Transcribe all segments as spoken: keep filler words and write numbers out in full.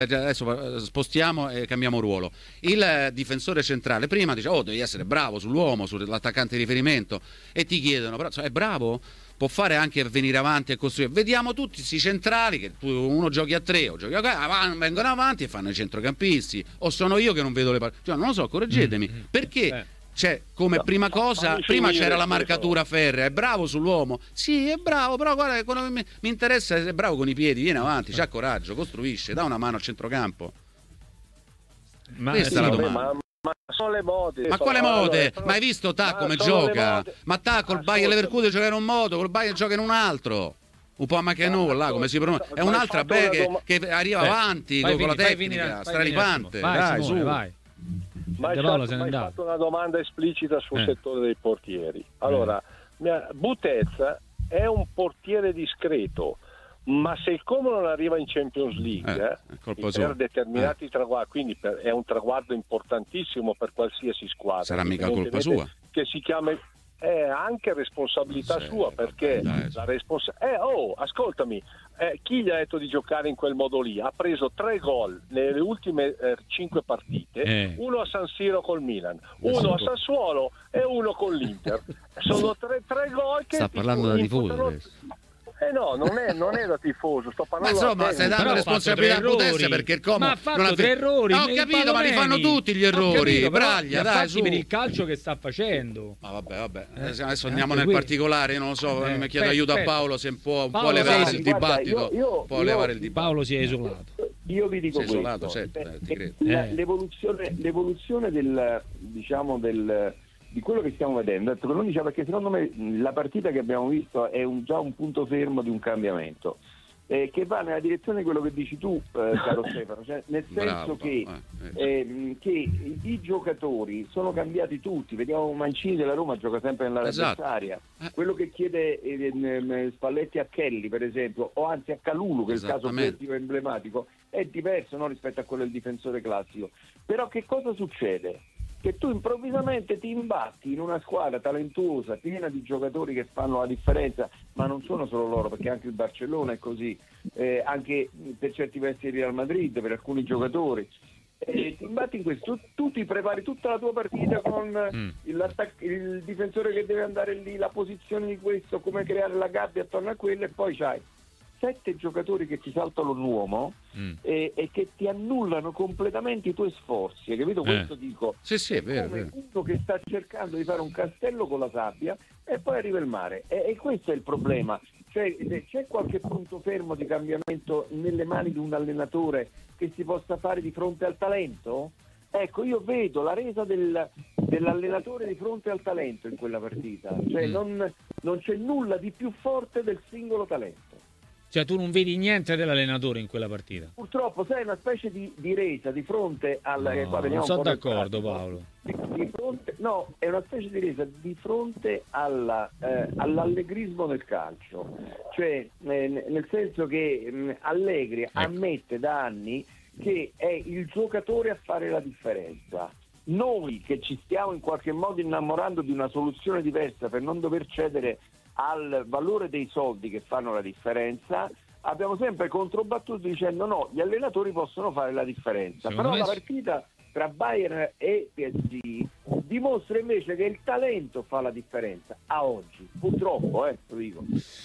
adesso spostiamo e cambiamo ruolo. Il difensore centrale prima dice oh devi essere bravo sull'uomo, sull'attaccante di riferimento, e ti chiedono però cioè, è bravo? Può fare anche venire avanti e costruire. Vediamo tutti questi centrali che tu, uno giochi a tre o giochi a quattro, vengono avanti e fanno i centrocampisti, o sono io che non vedo le parti, cioè, non lo so, correggetemi, mm-hmm. perché eh. Cioè, come no, prima cosa, prima c'era la marcatura ferrea, è bravo sull'uomo? Sì, è bravo, però guarda, mi, mi interessa essere bravo con i piedi, viene avanti, c'ha coraggio, costruisce, dà una mano al centrocampo. Ma questa sì, è la domanda. Ma, ma sono le mode. Ma quale mode? Allora, ma hai visto Ta come gioca? Ma Ta col Bayer Leverkusen gioca in un modo, col Bayer gioca in un altro. Un po' ma che no, là, come si pronuncia? È un'altra che, che arriva eh, vai, con la tecnica, straripante. Vai, dai, Simone, su. vai. Ma hai fatto, fatto una domanda esplicita sul eh. settore dei portieri. Allora, eh. Butez è un portiere discreto, ma se il Como non arriva in Champions League eh, eh, per determinati eh. traguardi, quindi per, è un traguardo importantissimo per qualsiasi squadra. Sarà mica colpa sua? Che si chiama... È anche responsabilità sì, sua, perché vabbè, la responsa- eh, oh, ascoltami, eh, chi gli ha detto di giocare in quel modo lì? Ha preso tre gol nelle ultime eh, cinque partite, eh. uno a San Siro col Milan, uno a Sassuolo e uno con l'Inter. Sono tre, tre gol che sta parlando da tifoso. Eh no, non è, non è da tifoso, sto parlando. Ma insomma, stai dando responsabilità a Putezza perché il Como ma ha fatto non ha tre errori. No, ho capito, ma li fanno tutti gli errori. Braglia, dai, su. Per il calcio che sta facendo. Ma vabbè, vabbè. Eh, adesso andiamo nel particolare, io non lo so, eh, mi chiedo per, aiuto per. a Paolo se può un po' levare il dibattito. Guarda, io, io, può io, levare il dibattito. Paolo si è isolato. Io vi dico questo. Isolato, certo, eh, ti credo. La, l'evoluzione, l'evoluzione del diciamo del di quello che stiamo vedendo, non diciamo, perché secondo me la partita che abbiamo visto è un, già un punto fermo di un cambiamento eh, che va nella direzione di quello che dici tu, eh, caro Stefano, cioè, nel senso Bravo, che, eh, eh, che i, i giocatori sono cambiati tutti. Vediamo Mancini della Roma gioca sempre nella esatto. avversaria, eh. quello che chiede eh, Spalletti a Kelly per esempio, o anzi a Calulu, che è il caso più emblematico, è diverso, no, rispetto a quello del difensore classico. Però che cosa succede? Che tu improvvisamente ti imbatti in una squadra talentuosa, piena di giocatori che fanno la differenza, ma non sono solo loro, perché anche il Barcellona è così, eh, anche per certi versi il Real Madrid, per alcuni giocatori. E ti imbatti in questo, tu, tu ti prepari tutta la tua partita con mm. il, il difensore che deve andare lì, la posizione di questo, come creare la gabbia attorno a quello, e poi c'hai sette giocatori che ti saltano l'uomo mm. e, e che ti annullano completamente i tuoi sforzi, hai capito? Eh. Questo dico. Sì, sì, è vero, come vero. uno che sta cercando di fare un castello con la sabbia e poi arriva il mare, e, e questo è il problema. Cioè, c'è qualche punto fermo di cambiamento nelle mani di un allenatore che si possa fare di fronte al talento? Ecco, io vedo la resa del, dell'allenatore di fronte al talento in quella partita, cioè mm. non, non c'è nulla di più forte del singolo talento. Cioè tu non vedi niente dell'allenatore in quella partita? Purtroppo sei una specie di, di resa di fronte alla... No, eh, non sono d'accordo Paolo. Di, di fronte, no, è una specie di resa di fronte alla, eh, all'allegrismo del calcio. Cioè eh, nel senso che mh, Allegri ecco. ammette da anni che è il giocatore a fare la differenza. Noi che ci stiamo in qualche modo innamorando di una soluzione diversa per non dover cedere al valore dei soldi che fanno la differenza, abbiamo sempre controbattuto dicendo no, gli allenatori possono fare la differenza. Secondo però la partita tra Bayern e P S G dimostra invece che il talento fa la differenza a oggi, purtroppo, eh, lo dico.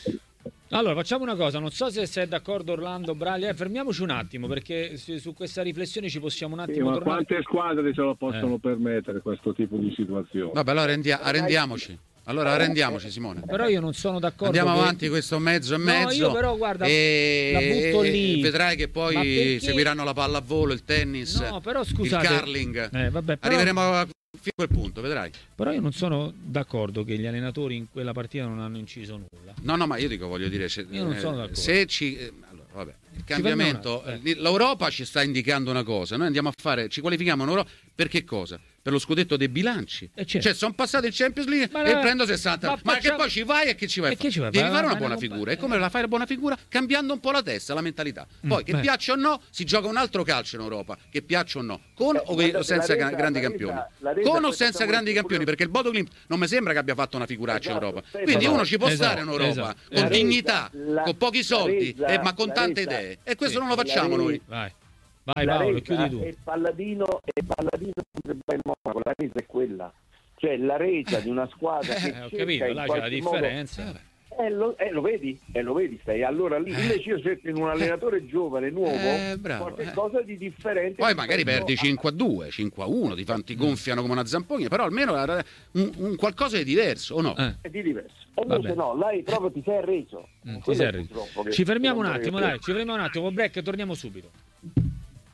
Allora facciamo una cosa, non so se sei d'accordo Orlando, Braglia, eh, fermiamoci un attimo perché su, su questa riflessione ci possiamo un attimo sì, ma tornare. Quante squadre se lo possono eh. permettere questo tipo di situazione? Vabbè, allora arrendia- arrendiamoci. Allora arrendiamoci, Simone. Però io non sono d'accordo. Andiamo che... avanti questo mezzo e mezzo. No, io però guarda, e... la butto lì. E vedrai che poi perché... seguiranno la pallavolo, il tennis, no, però, scusate, il curling. Eh, vabbè, però... Arriveremo a fino a quel punto, vedrai. Però io non sono d'accordo che gli allenatori in quella partita non hanno inciso nulla. No, no, ma io dico, voglio dire, se, io non sono d'accordo. Se ci eh, allora, vabbè, il cambiamento, eh. l'Europa ci sta indicando una cosa, noi andiamo a fare, ci qualifichiamo in Europa per che cosa? Per lo scudetto dei bilanci, certo. Cioè sono passati il Champions League ma e la... prendo sessanta, ma, ma facciamo... che poi ci vai e che ci vai? E che ci vai? Devi fare una buona figura, e come la fai la buona figura? Cambiando un po' la testa, la mentalità. Poi mm, che beh. piaccia o no, si gioca un altro calcio in Europa, che piaccia o no, con eh, o senza resa, grandi resa, campioni, resa, con o senza grandi campioni, perché il Bodo Glimt non mi sembra che abbia fatto una figuraccia esatto, in Europa. Quindi esatto, uno ci può esatto, stare in Europa esatto, con esatto. dignità, la, con pochi soldi, resa, eh, ma con tante resa, idee, e questo sì, non lo facciamo noi. Vai. Vai la Paolo, resa chiudi tu. E Palladino e Palladino in Monaco, la resa è quella. Cioè la resa di una squadra che Eh, ho cerca capito, in là c'è qualche la differenza. modo, eh, lo, eh, lo vedi? Eh, lo vedi, stai allora lì. Invece io cerco in un allenatore giovane, nuovo, Eh, bravo, qualcosa eh. di differente. Poi magari rispetto perdi cinque a due, cinque a uno, ti, fanno, ti gonfiano come una zampogna, però almeno la- un, un qualcosa di diverso, o no? Eh. È di diverso. E Va invece bene. no, lei proprio ti sei arreso. Mm, ti Quello sei è arreso. purtroppo che- Ci fermiamo che un non attimo, vorrei- dai, ci fermiamo un attimo, break e torniamo subito.